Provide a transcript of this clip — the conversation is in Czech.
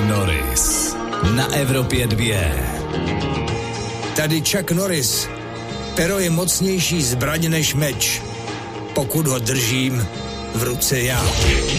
Norris na Evropě 2. Tady Chuck Norris. Pero je mocnější zbraň než meč, pokud ho držím v ruce já.